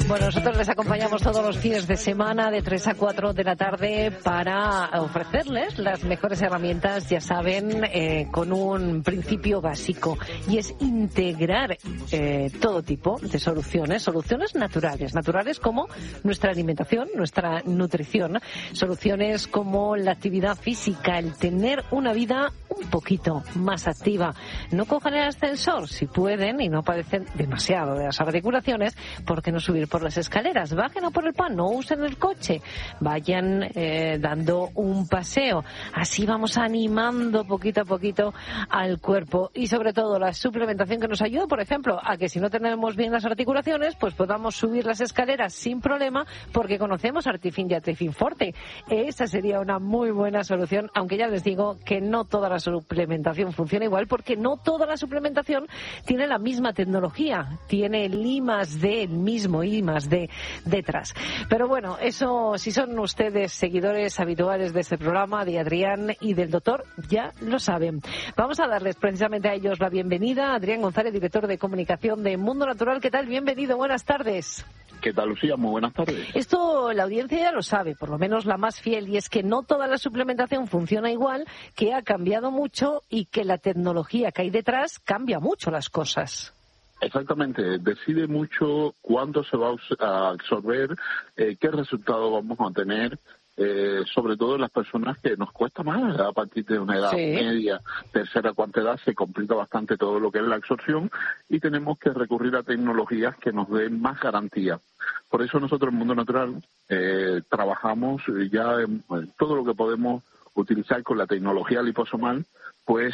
Bueno, nosotros les acompañamos todos los fines de semana de 3 a 4 de la tarde para ofrecerles las mejores herramientas, ya saben, con un principio básico, y es integrar todo tipo de soluciones naturales como nuestra alimentación, nuestra nutrición, soluciones como la actividad física, el tener una vida un poquito más activa. No cojan el ascensor si pueden y no padecen demasiado de las articulaciones, porque no subir por las escaleras, bajen a por el pan, no usen el coche, vayan dando un paseo. Así vamos animando poquito a poquito al cuerpo, y sobre todo la suplementación que nos ayuda, por ejemplo, a que si no tenemos bien las articulaciones, pues podamos subir las escaleras sin problema, porque conocemos Artifin y Artifin Forte. Esa sería una muy buena solución, aunque ya les digo que no toda la suplementación funciona igual, porque no toda la suplementación tiene la misma tecnología, tiene el I+D, el mismo I+D detrás. Pero bueno, eso, si son ustedes seguidores habituales de este programa, de Adrián y del doctor, ya lo saben. Vamos a darles precisamente a ellos la bienvenida. Adrián González, director de comunicación de Mundo Natural. ¿Qué tal? Bienvenido, buenas tardes. ¿Qué tal, Lucía? Muy buenas tardes. Esto la audiencia ya lo sabe, por lo menos la más fiel, y es que no toda la suplementación funciona igual, que ha cambiado mucho y que la tecnología que hay detrás cambia mucho las cosas. Exactamente, decide mucho cuándo se va a absorber, qué resultado vamos a tener, sobre todo en las personas que nos cuesta más, a partir de una edad media, tercera, cuarta edad, se complica bastante todo lo que es la absorción y tenemos que recurrir a tecnologías que nos den más garantía. Por eso nosotros en Mundo Natural trabajamos ya en todo lo que podemos utilizar con la tecnología liposomal, pues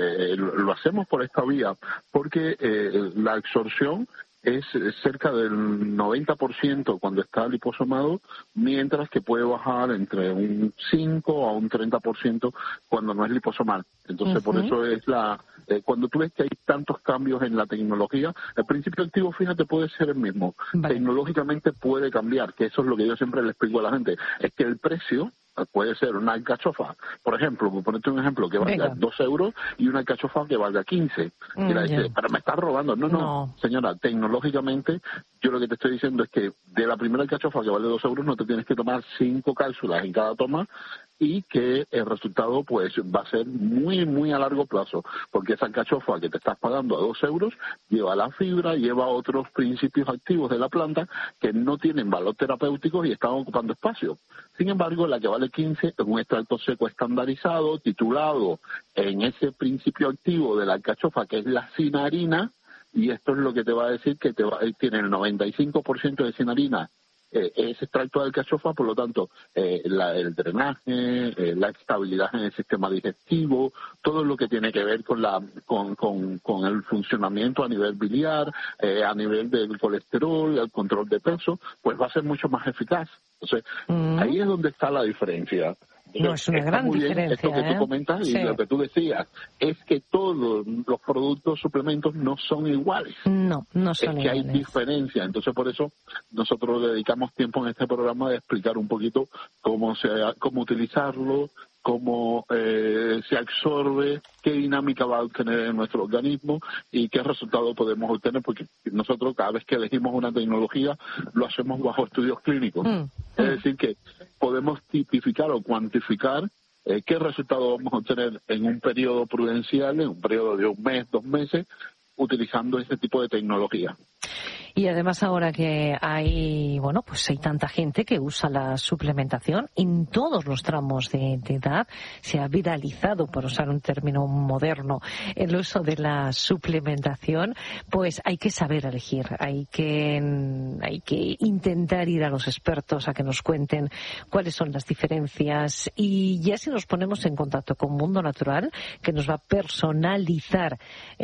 lo hacemos por esta vía, porque la absorción es cerca del 90% cuando está liposomado, mientras que puede bajar entre un 5 a un 30% cuando no es liposomal. Entonces, por eso es cuando tú ves que hay tantos cambios en la tecnología, el principio activo, fíjate, puede ser el mismo. Vale. Tecnológicamente puede cambiar, que eso es lo que yo siempre le explico a la gente, es que el precio puede ser una alcachofa, por ejemplo, por ponerte un ejemplo, que valga 2 euros y una alcachofa que valga 15. Y la dice, pero me estás robando. No, señora, tecnológicamente, yo lo que te estoy diciendo es que de la primera alcachofa que vale 2 euros no te tienes que tomar 5 cápsulas en cada toma, y que el resultado pues va a ser muy, muy a largo plazo, porque esa alcachofa que te estás pagando a 2 euros lleva la fibra, lleva otros principios activos de la planta que no tienen valor terapéutico y están ocupando espacio. Sin embargo, la que vale 15 es un extracto seco estandarizado, titulado en ese principio activo de la alcachofa, que es la cinarina, y esto es lo que te va a decir que tiene el 95% de cinarina. Ese extracto de alcachofa, por lo tanto, el drenaje, la estabilidad en el sistema digestivo, todo lo que tiene que ver con el funcionamiento a nivel biliar, a nivel del colesterol, el control de peso, pues va a ser mucho más eficaz. Entonces, ahí es donde está la diferencia. No, es una gran diferencia. Esto que tú comentas y lo que tú decías es que todos los productos, suplementos no son iguales. No son iguales. Es que hay diferencia. Entonces, por eso nosotros dedicamos tiempo en este programa de explicar un poquito cómo utilizarlo, cómo se absorbe, qué dinámica va a obtener en nuestro organismo y qué resultado podemos obtener, porque nosotros cada vez que elegimos una tecnología lo hacemos bajo estudios clínicos. Es decir, que podemos tipificar o cuantificar qué resultado vamos a obtener en un periodo prudencial, en un periodo de 1 mes, 2 meses, utilizando ese tipo de tecnología. Y además ahora que hay tanta gente que usa la suplementación en todos los tramos de edad, se ha viralizado, por usar un término moderno, el uso de la suplementación, pues hay que saber elegir, hay que intentar ir a los expertos a que nos cuenten cuáles son las diferencias, y ya si nos ponemos en contacto con Mundo Natural, que nos va a personalizar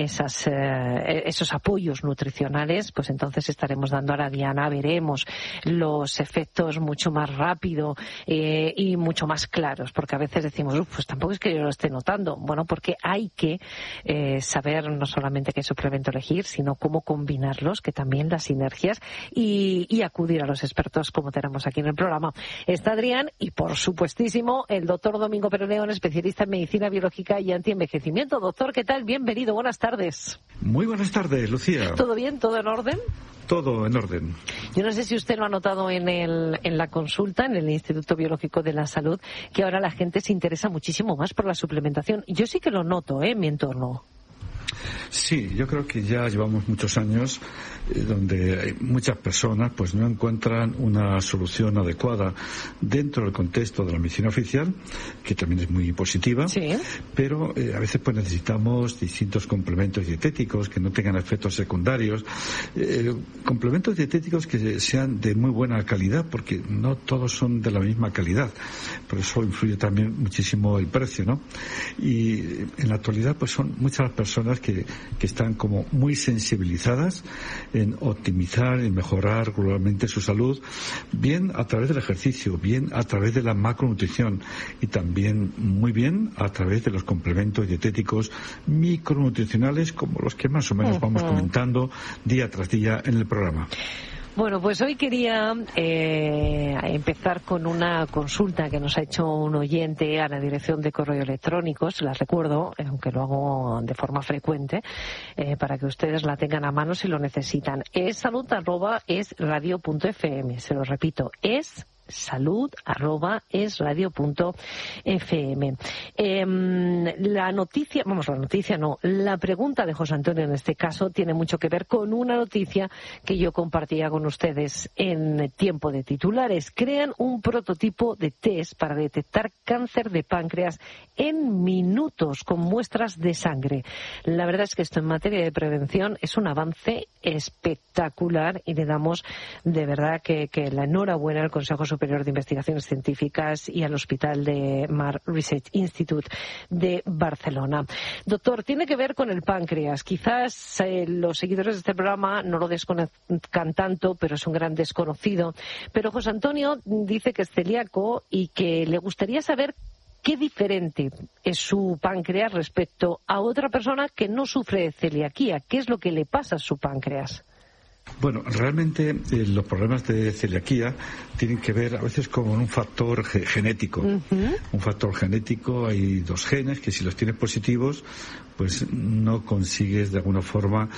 esos apoyos nutricionales, pues entonces estaremos dando a la diana, veremos los efectos mucho más rápido y mucho más claros, porque a veces decimos, pues tampoco es que yo lo esté notando. Bueno, porque hay que saber no solamente qué suplemento elegir, sino cómo combinarlos, que también las sinergias, y acudir a los expertos como tenemos aquí en el programa. Está Adrián y, por supuestísimo, el doctor Domingo Pérez León, especialista en medicina biológica y antienvejecimiento. Doctor, ¿qué tal? Bienvenido, buenas tardes. Muy buenas tardes, Lucía. ¿Todo bien? ¿Todo en orden? Todo en orden. Yo no sé si usted lo ha notado en la consulta, en el Instituto Biológico de la Salud, que ahora la gente se interesa muchísimo más por la suplementación. Yo sí que lo noto, en mi entorno. Sí, yo creo que ya llevamos muchos años donde muchas personas pues no encuentran una solución adecuada dentro del contexto de la medicina oficial, que también es muy positiva, sí. Pero a veces pues necesitamos distintos complementos dietéticos que no tengan efectos secundarios, complementos dietéticos que sean de muy buena calidad, porque no todos son de la misma calidad, por eso influye también muchísimo el precio, ¿no? Y en la actualidad pues son muchas las personas que están como muy sensibilizadas en optimizar y mejorar globalmente su salud, bien a través del ejercicio, bien a través de la macronutrición y también muy bien a través de los complementos dietéticos micronutricionales, como los que más o menos vamos comentando día tras día en el programa. Bueno, pues hoy quería empezar con una consulta que nos ha hecho un oyente a la dirección de correo electrónico. Se las recuerdo, aunque lo hago de forma frecuente, para que ustedes la tengan a mano si lo necesitan. Es salud@esradio.fm. Se lo repito, es salud@esradio.fm. La pregunta de José Antonio en este caso tiene mucho que ver con una noticia que yo compartía con ustedes en Tiempo de Titulares. Crean un prototipo de test para detectar cáncer de páncreas en minutos con muestras de sangre. La verdad es que esto en materia de prevención es un avance espectacular y le damos de verdad que la enhorabuena al Consejo Superior de Investigaciones Científicas y al Hospital de Mar Research Institute de Barcelona. Doctor, tiene que ver con el páncreas. Quizás los seguidores de este programa no lo desconozcan tanto, pero es un gran desconocido. Pero José Antonio dice que es celíaco y que le gustaría saber qué diferente es su páncreas respecto a otra persona que no sufre de celiaquía. ¿Qué es lo que le pasa a su páncreas? Bueno, realmente los problemas de celiaquía tienen que ver a veces con un factor genético. Un factor genético, hay dos genes que si los tienes positivos, pues no consigues de alguna forma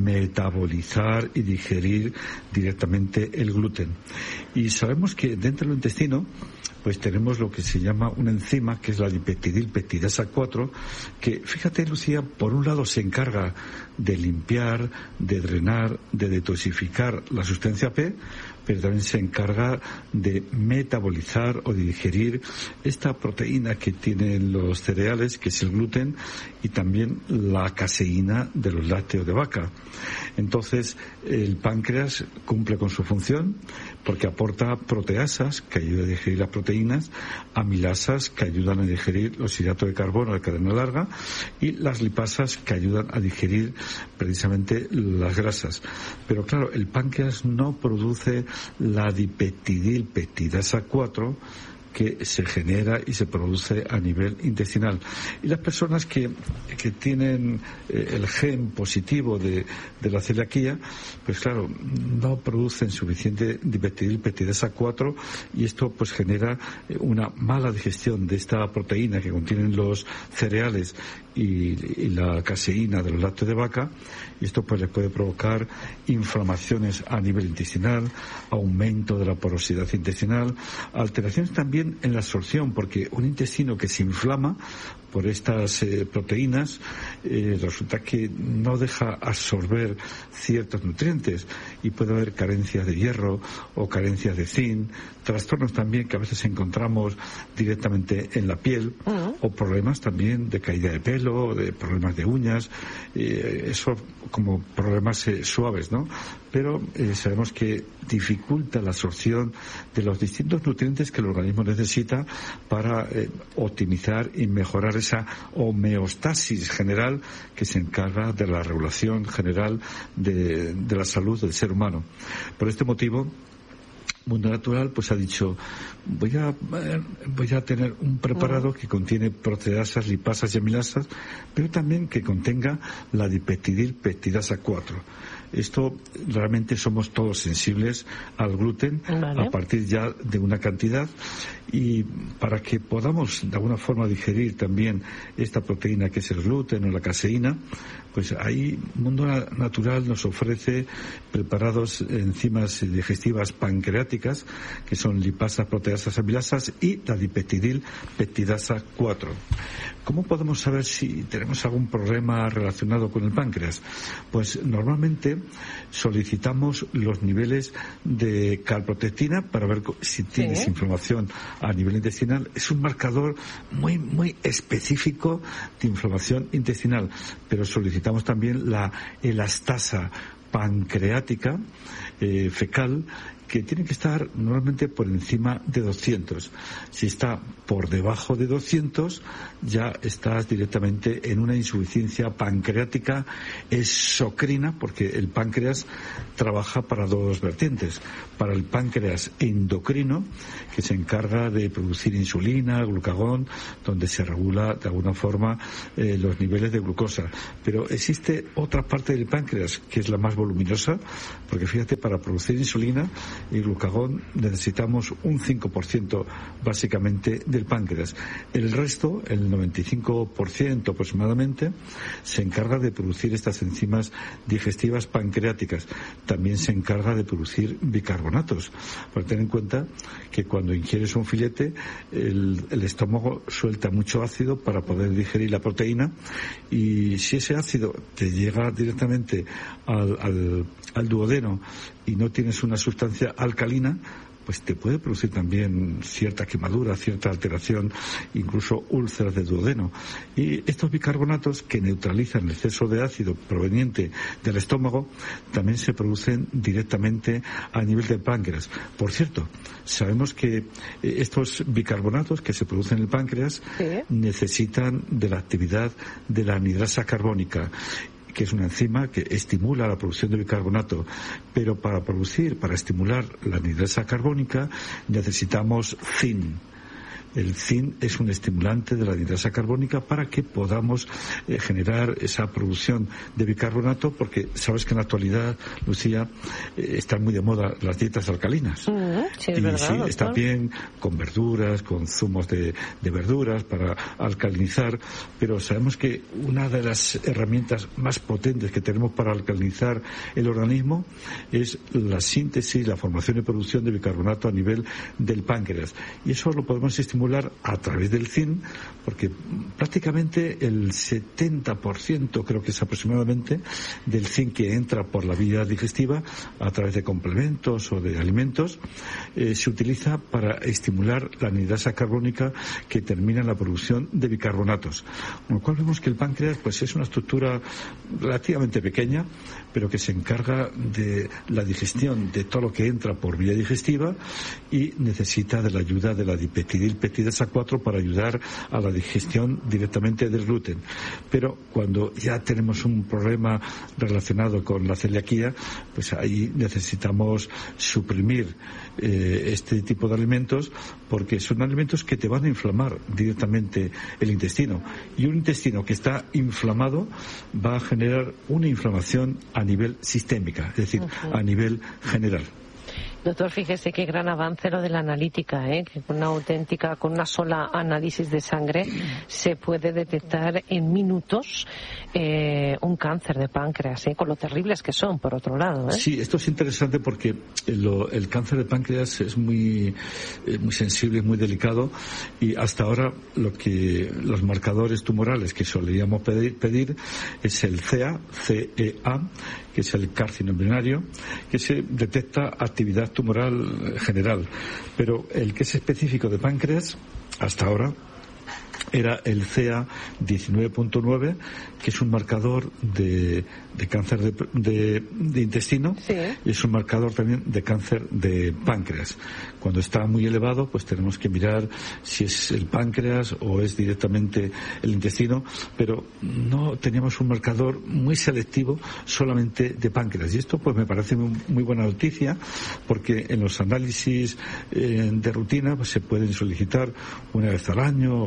metabolizar y digerir directamente el gluten. Y sabemos que dentro del intestino pues tenemos lo que se llama una enzima, que es la dipeptidilpeptidasa 4, que, fíjate, Lucía, por un lado se encarga de limpiar, de drenar, de detoxificar la sustancia P, pero también se encarga de metabolizar o de digerir esta proteína que tienen los cereales, que es el gluten, y también la caseína de los lácteos de vaca. Entonces, el páncreas cumple con su función porque aporta proteasas que ayudan a digerir las proteínas, amilasas que ayudan a digerir los hidratos de carbono de cadena larga y las lipasas que ayudan a digerir precisamente las grasas. Pero claro, el páncreas no produce la dipeptidilpeptidasa 4 que se genera y se produce a nivel intestinal. Y las personas que tienen el gen positivo de la celiaquía, pues claro, no producen suficiente dipeptidilpeptidasa 4 y esto pues genera una mala digestión de esta proteína que contienen los cereales y la caseína de los lácteos de vaca, y esto pues les puede provocar inflamaciones a nivel intestinal, aumento de la porosidad intestinal, alteraciones también en la absorción, porque un intestino que se inflama por estas proteínas resulta que no deja absorber ciertos nutrientes y puede haber carencias de hierro o carencias de zinc, trastornos también que a veces encontramos directamente en la piel o problemas también de caída de pelo, de problemas de uñas, eso como problemas suaves, ¿no? Pero sabemos que dificulta la absorción de los distintos nutrientes que el organismo necesita para optimizar y mejorar esa homeostasis general que se encarga de la regulación general de la salud del ser humano. Por este motivo, Mundo Natural pues ha dicho voy a tener un preparado que contiene proteasas, lipasas y amilasas, pero también que contenga la dipeptidilpeptidasa 4. Esto realmente somos todos sensibles al gluten a partir ya de una cantidad, y para que podamos de alguna forma digerir también esta proteína que es el gluten o la caseína, pues ahí Mundo Natural nos ofrece preparados enzimas digestivas pancreáticas, que son lipasas, proteasas, amilasas y la dipeptidil peptidasa 4. ¿Cómo podemos saber si tenemos algún problema relacionado con el páncreas? Pues normalmente solicitamos los niveles de calprotectina para ver si tienes inflamación a nivel intestinal. Es un marcador muy específico de inflamación intestinal, pero solicitamos también la elastasa pancreática fecal, que tiene que estar normalmente por encima de 200. Si está por debajo de 200, ya estás directamente en una insuficiencia pancreática exocrina, porque el páncreas trabaja para dos vertientes. Para el páncreas endocrino, que se encarga de producir insulina, glucagón, donde se regula de alguna forma los niveles de glucosa. Pero existe otra parte del páncreas, que es la más voluminosa, porque fíjate, para producir insulina y glucagón necesitamos un 5% básicamente del páncreas. El resto, el 95% aproximadamente, se encarga de producir estas enzimas digestivas pancreáticas. También se encarga de producir bicarbonatos. Para tener en cuenta que cuando ingieres un filete, el estómago suelta mucho ácido para poder digerir la proteína, y si ese ácido te llega directamente al duodeno y no tienes una sustancia alcalina, pues te puede producir también cierta quemadura, cierta alteración, incluso úlceras de duodeno. Y estos bicarbonatos, que neutralizan el exceso de ácido proveniente del estómago, también se producen directamente a nivel del páncreas. Por cierto, sabemos que estos bicarbonatos que se producen en el páncreas necesitan de la actividad de la anhidrasa carbónica, que es una enzima que estimula la producción de bicarbonato, pero para estimular la anhidrasa carbónica necesitamos zinc. El zinc es un estimulante de la anhidrasa carbónica para que podamos generar esa producción de bicarbonato, porque sabes que en la actualidad, Lucía, están muy de moda las dietas alcalinas. Sí, es verdad, sí, está bien con verduras, con zumos de verduras para alcalinizar, pero sabemos que una de las herramientas más potentes que tenemos para alcalinizar el organismo es la síntesis, la formación y producción de bicarbonato a nivel del páncreas. Y eso lo podemos estimular a través del zinc, porque prácticamente el 70%, creo que es aproximadamente, del zinc que entra por la vía digestiva a través de complementos o de alimentos, se utiliza para estimular la anhidrasa carbónica que termina en la producción de bicarbonatos. Con lo cual vemos que el páncreas pues es una estructura relativamente pequeña, pero que se encarga de la digestión de todo lo que entra por vía digestiva, y necesita de la ayuda de la dipeptidil peptidasa 4 para ayudar a la digestión directamente del gluten. Pero cuando ya tenemos un problema relacionado con la celiaquía, pues ahí necesitamos suprimir este tipo de alimentos, porque son alimentos que te van a inflamar directamente el intestino, y un intestino que está inflamado va a generar una inflamación a nivel sistémica, es decir, a nivel general. Doctor, fíjese qué gran avance lo de la analítica, que con una sola análisis de sangre se puede detectar en minutos un cáncer de páncreas, con lo terribles que son, por otro lado. Sí, esto es interesante porque el cáncer de páncreas es muy sensible, muy delicado, y hasta ahora los marcadores tumorales que solíamos pedir es el CEA, que es el carcinoma embrionario, que se detecta actividad tumoral general, pero el que es específico de páncreas hasta ahora era el CA 19.9, que es un marcador de cáncer de intestino, y es un marcador también de cáncer de páncreas. Cuando está muy elevado, pues tenemos que mirar si es el páncreas o es directamente el intestino, pero no teníamos un marcador muy selectivo solamente de páncreas. Y esto pues me parece muy buena noticia, porque en los análisis de rutina pues se pueden solicitar una vez al año o cada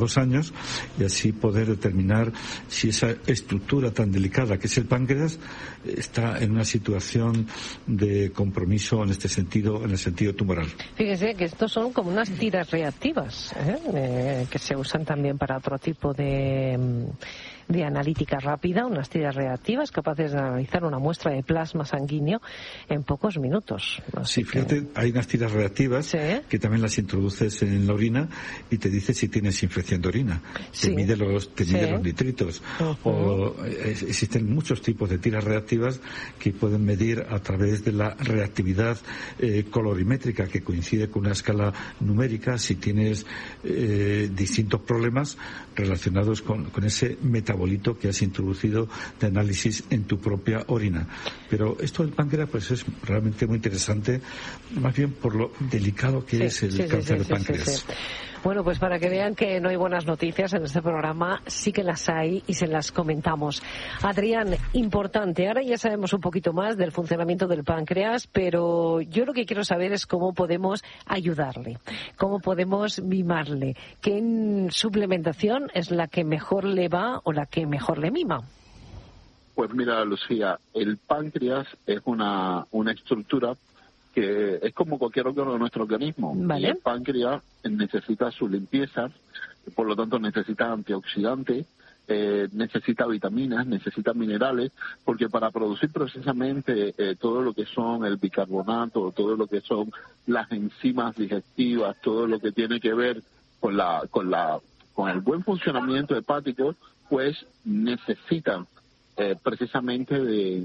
2 años, y así poder determinar si esa estructura tan delicada que es el páncreas está en una situación de compromiso en este sentido, en el sentido tumoral. Fíjese que estos son como unas tiras reactivas, que se usan también para otro tipo de analítica rápida, unas tiras reactivas capaces de analizar una muestra de plasma sanguíneo en pocos minutos. Sí, fíjate, hay unas tiras reactivas que también las introduces en la orina y te dice si tienes infección de orina. Te mide los nitritos. O existen muchos tipos de tiras reactivas que pueden medir a través de la reactividad colorimétrica, que coincide con una escala numérica, si tienes distintos problemas relacionados con ese metabolismo que has introducido de análisis en tu propia orina. Pero esto del páncreas pues es realmente muy interesante, más bien por lo delicado que es el cáncer de páncreas. Bueno, pues para que vean que no hay buenas noticias en este programa, sí que las hay y se las comentamos. Adrián, importante, ahora ya sabemos un poquito más del funcionamiento del páncreas, pero yo lo que quiero saber es cómo podemos ayudarle, cómo podemos mimarle, qué suplementación es la que mejor le va o la que mejor le mima. Pues mira, Lucía, el páncreas es una estructura que es como cualquier órgano de nuestro organismo. Vale. Y el páncreas necesita su limpieza, por lo tanto necesita antioxidantes, necesita vitaminas, necesita minerales, porque para producir precisamente todo lo que son el bicarbonato, todo lo que son las enzimas digestivas, todo lo que tiene que ver con el buen funcionamiento hepático, pues necesitan precisamente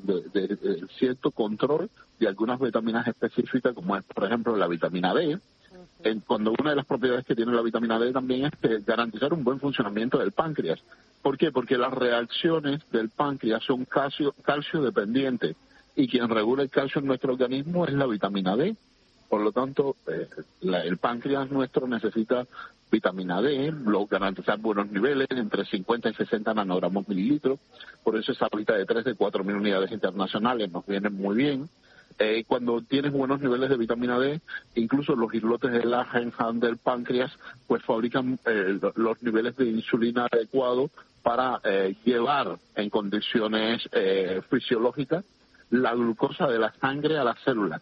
de cierto control de algunas vitaminas específicas, como es, por ejemplo, la vitamina D. Cuando una de las propiedades que tiene la vitamina D también es garantizar un buen funcionamiento del páncreas. ¿Por qué? Porque las reacciones del páncreas son calcio dependientes, y quien regula el calcio en nuestro organismo es la vitamina D. Por lo tanto, el páncreas nuestro necesita vitamina D, garantizar buenos niveles, entre 50 y 60 nanogramos mililitros. Por eso esa ahorita de 3 de 4.000 unidades internacionales nos vienen muy bien. Cuando tienes buenos niveles de vitamina D, incluso los islotes de Langerhans del páncreas pues fabrican los niveles de insulina adecuados para llevar en condiciones fisiológicas la glucosa de la sangre a las células.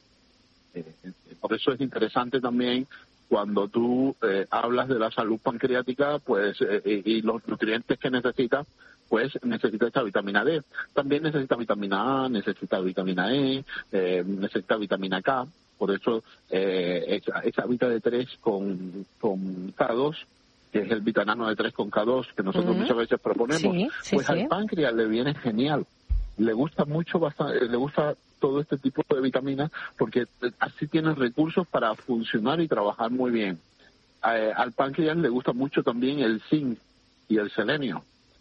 Por eso es interesante también cuando tú hablas de la salud pancreática, pues y los nutrientes que necesita, pues necesita esta vitamina D. También necesita vitamina A, necesita vitamina E, necesita vitamina K. Por eso esa vitamina D3 con K2, que es el vitamina D3 con K2 que nosotros muchas veces proponemos, al páncreas le viene genial. Le gusta mucho, le gusta todo este tipo de vitaminas porque así tiene recursos para funcionar y trabajar muy bien. Al páncreas le gusta mucho también el zinc y el selenio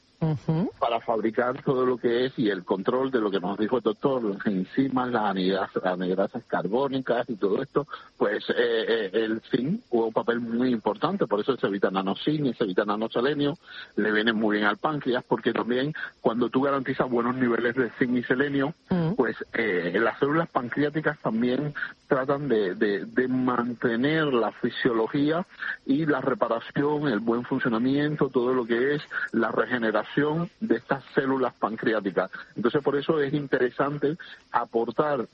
para fabricar todo lo que es y el control de lo que nos dijo el doctor, las enzimas, las anhidrasas carbónicas y todo esto, pues el zinc juega un papel muy importante. Por eso ese vitamina-zinc y ese vitamina-selenio le vienen muy bien al páncreas, porque también cuando tú garantizas buenos niveles de zinc y selenio, pues las células pancreáticas también tratan de mantener la fisiología y la reparación, el buen funcionamiento, todo lo que es la regeneración de estas células pancreáticas. Entonces, por eso es interesante aportar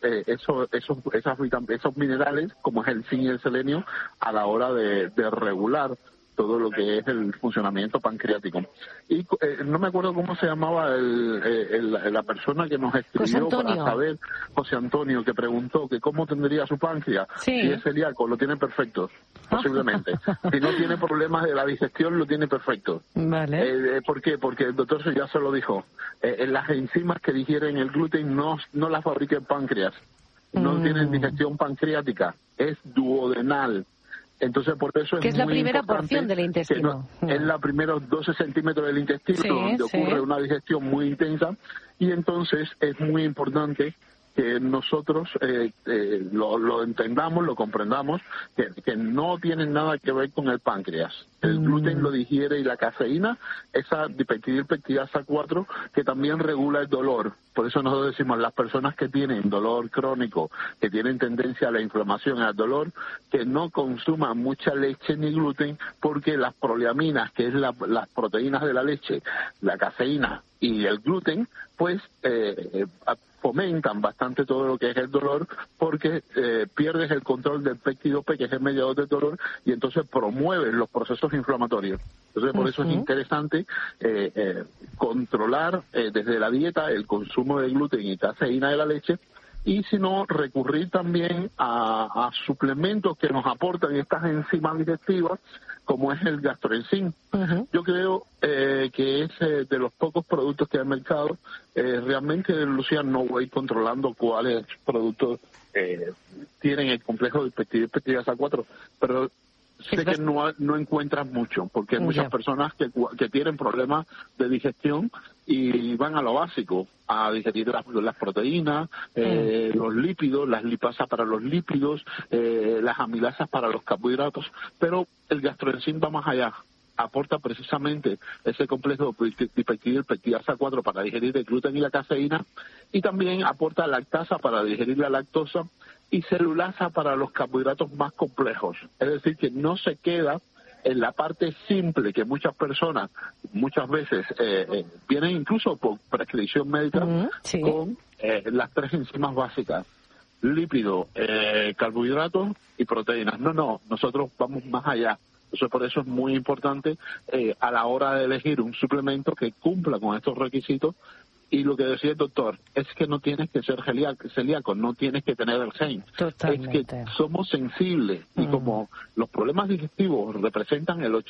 esos minerales, como es el zinc y el selenio, a la hora de regular todo lo que es el funcionamiento pancreático. Y no me acuerdo cómo se llamaba la persona que nos escribió para saber, José Antonio, que preguntó que cómo tendría su páncreas. Si es celíaco, lo tiene perfecto, posiblemente. Si no tiene problemas de la digestión, lo tiene perfecto. Vale. ¿Por qué? Porque el doctor ya se lo dijo. Las enzimas que digieren el gluten no las fabrica el páncreas. No tienen digestión pancreática. Es duodenal. Entonces, por eso es la primera porción del intestino. Es la primera 12 centímetros del intestino donde ocurre una digestión muy intensa, y entonces es muy importante que nosotros lo entendamos, lo comprendamos, que no tienen nada que ver con el páncreas. El gluten lo digiere y la cafeína, esa dipeptidilpeptidasa 4, que también regula el dolor. Por eso nosotros decimos, las personas que tienen dolor crónico, que tienen tendencia a la inflamación y al dolor, que no consuman mucha leche ni gluten, porque las proleaminas, que es las proteínas de la leche, la cafeína y el gluten, pues fomentan bastante todo lo que es el dolor, porque pierdes el control del péptido P, que es el mediador del dolor, y entonces promueves los procesos inflamatorios. Entonces, por eso es interesante controlar desde la dieta el consumo de gluten y cafeína de la leche, y si no, recurrir también a suplementos que nos aportan estas enzimas digestivas, como es el gastroenzim. Yo creo que es de los pocos productos que hay en el mercado. Realmente, Lucía, no voy controlando cuáles productos tienen el complejo de peptidasa 4, pero sé que no encuentras mucho, porque hay muchas personas que tienen problemas de digestión y van a lo básico, a digerir las proteínas, los lípidos, las lipasas para los lípidos, las amilasas para los carbohidratos, pero el gastroenzim va más allá. Aporta precisamente ese complejo de peptidasa 4 para digerir el gluten y la cafeína, y también aporta lactasa para digerir la lactosa y celulasa para los carbohidratos más complejos. Es decir, que no se queda en la parte simple, que muchas personas muchas veces vienen incluso por prescripción médica con las 3 enzimas básicas: lípido, carbohidratos y proteínas. No, nosotros vamos más allá. Entonces, por eso es muy importante a la hora de elegir un suplemento que cumpla con estos requisitos. Y lo que decía el doctor es que no tienes que ser celíaco, no tienes que tener el gen. Totalmente. Es que somos sensibles, y como los problemas digestivos representan el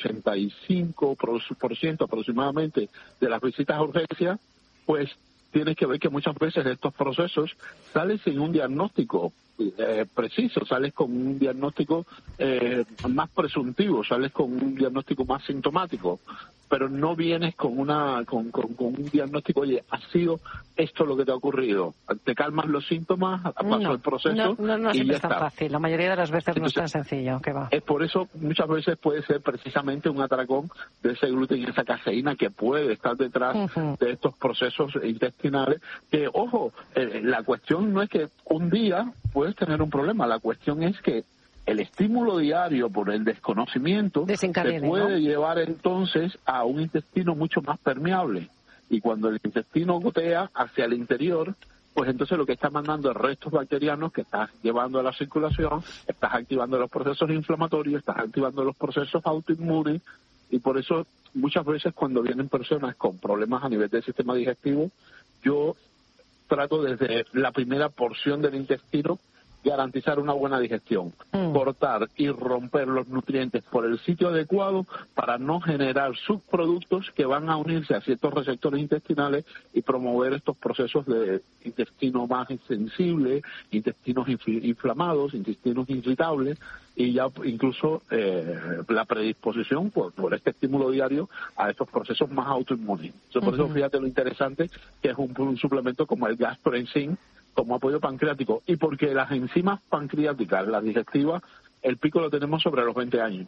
85% aproximadamente de las visitas a urgencias, pues tienes que ver que muchas veces de estos procesos sales sin un diagnóstico preciso, sales con un diagnóstico más presuntivo, sales con un diagnóstico más sintomático, pero no vienes con un diagnóstico, oye, ha sido esto lo que te ha ocurrido. Te calmas los síntomas, pasó el proceso no y siempre ya es tan está. fácil. La mayoría de las veces Entonces, no es tan sencillo. ¿Qué va? Es por eso muchas veces puede ser precisamente un atracón de ese gluten y esa cafeína que puede estar detrás de estos procesos intestinales. Que, ojo, la cuestión no es que un día puedes tener un problema, la cuestión es que el estímulo diario por el desconocimiento te puede llevar entonces a un intestino mucho más permeable, y cuando el intestino gotea hacia el interior, pues entonces lo que está mandando es restos bacterianos que estás llevando a la circulación, estás activando los procesos inflamatorios, estás activando los procesos autoinmunes, y por eso muchas veces cuando vienen personas con problemas a nivel del sistema digestivo, yo trato desde la primera porción del intestino garantizar una buena digestión, cortar y romper los nutrientes por el sitio adecuado para no generar subproductos que van a unirse a ciertos receptores intestinales y promover estos procesos de intestino más sensible, intestinos inflamados, intestinos irritables, y ya incluso la predisposición por este estímulo diario a estos procesos más autoinmunes. Por eso fíjate lo interesante que es un suplemento como el gastroenzim, como apoyo pancreático, y porque las enzimas pancreáticas, las digestivas, el pico lo tenemos sobre los 20 años.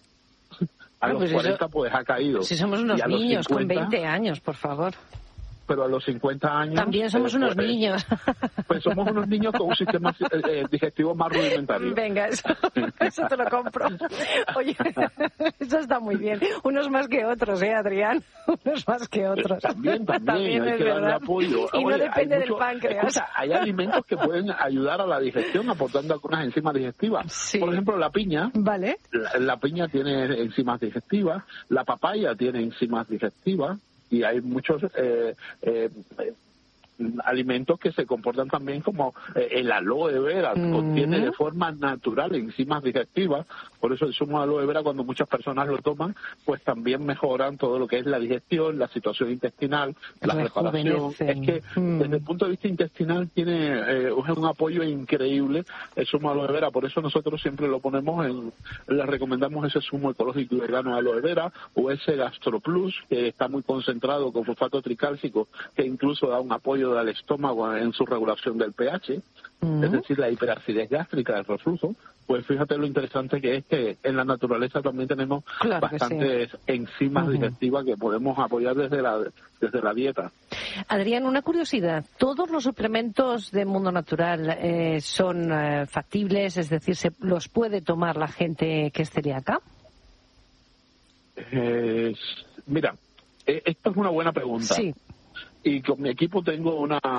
A los 40 pues ha caído. Si somos unos niños 50, con 20 años, por favor. Pero a los 50 años... También somos unos niños. Pues somos unos niños con un sistema digestivo más rudimentario. Venga, eso te lo compro. Oye, eso está muy bien. Unos más que otros, Adrián? Unos más que otros. También hay que darle apoyo. Y no depende del páncreas. Escucha, hay alimentos que pueden ayudar a la digestión aportando algunas enzimas digestivas. Sí. Por ejemplo, la piña. Vale. La piña tiene enzimas digestivas, la papaya tiene enzimas digestivas, y hay muchos alimentos que se comportan también como el aloe vera, contiene de forma natural enzimas digestivas. Por eso el zumo de aloe vera, cuando muchas personas lo toman, pues también mejoran todo lo que es la digestión, la situación intestinal, la preparación. Es que desde el punto de vista intestinal tiene un apoyo increíble el zumo de aloe vera. Por eso nosotros siempre lo ponemos le recomendamos ese zumo ecológico y vegano de aloe vera, o ese GastroPlus, que está muy concentrado con fosfato tricálcico, que incluso da un apoyo ayuda al estómago en su regulación del pH, es decir, la hiperacidez gástrica, el reflujo. Pues fíjate lo interesante que es que en la naturaleza también tenemos bastantes enzimas digestivas que podemos apoyar desde la dieta. Adrián, una curiosidad. ¿Todos los suplementos de Mundo Natural son factibles? Es decir, ¿se los puede tomar la gente que es celíaca? Mira, esta es una buena pregunta. Sí. Y con mi equipo tengo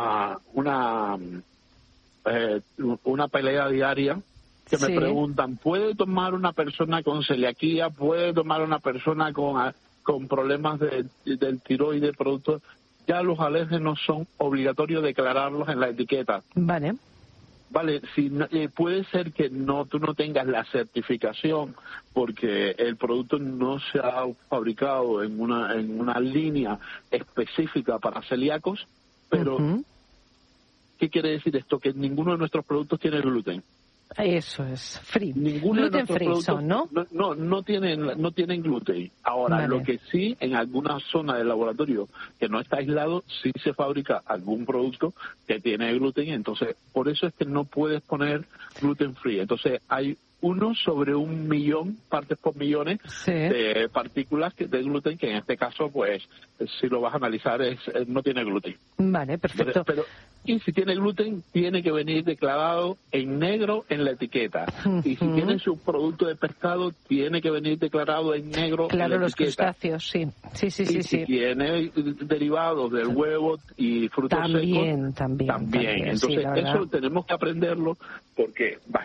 una pelea diaria que me preguntan, ¿puede tomar una persona con celiaquía? ¿Puede tomar una persona con problemas del tiroides, productos? Ya los alérgenos son obligatorios declararlos en la etiqueta. Vale, puede ser que tú no tengas la certificación porque el producto no se ha fabricado en una línea específica para celíacos, pero ¿qué quiere decir esto? Que ninguno de nuestros productos tiene gluten. Eso es, free. Gluten free son, ¿no? No tienen gluten. Ahora, lo que sí, en alguna zona del laboratorio que no está aislado, sí se fabrica algún producto que tiene gluten, entonces por eso es que no puedes poner gluten free. Entonces hay 1 sobre 1.000.000 partes por millones de partículas de gluten, que en este caso, pues, si lo vas a analizar, no tiene gluten. Vale, perfecto. Y si tiene gluten, tiene que venir declarado en negro en la etiqueta. Y si tiene su producto de pescado, tiene que venir declarado en negro en la etiqueta. Los crustáceos, sí. Si tiene derivados del huevo y frutos secos, también. Entonces, eso tenemos que aprenderlo porque